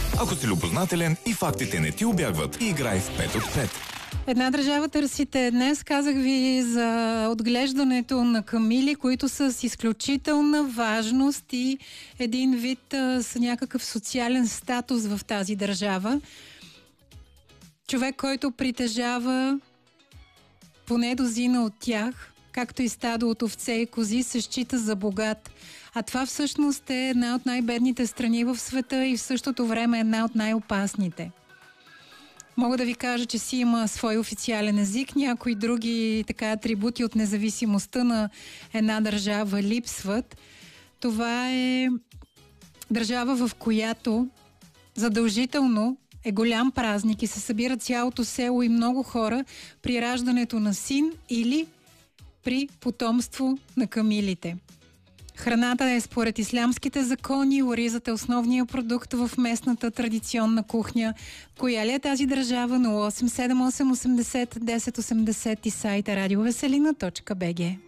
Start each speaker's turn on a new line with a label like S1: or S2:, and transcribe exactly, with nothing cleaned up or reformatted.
S1: Ако си любознателен и фактите не ти убягват, играй в пет от пет.
S2: Една държава търсите. Днес казах ви за отглеждането на камили, които са с изключителна важност и един вид а, с някакъв социален статус в тази държава. Човек, който притежава поне дозина от тях, както и стадо от овце и кози, се счита за богат. А това всъщност е една от най-бедните страни в света и в същото време една от най-опасните. Мога да ви кажа, че си има свой официален език, някои други така атрибути от независимостта на една държава липсват. Това е държава, в която задължително е голям празник и се събира цялото село и много хора при раждането на син или при потомство на камилите. Храната е според ислямските закони, оризът е основния продукт в местната традиционна кухня. Коя ли е тази държава? нула осем седем осем осемдесет десет осемдесет и сайта радиовеселина точка бг.